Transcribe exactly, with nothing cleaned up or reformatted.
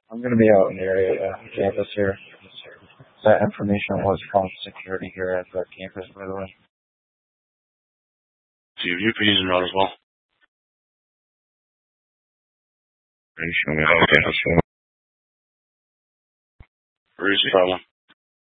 I'm going to be out in the area uh, campus here. That information was from security here at the campus, by the way. So you could use route as well. Are you showing me how campus? Where is the problem?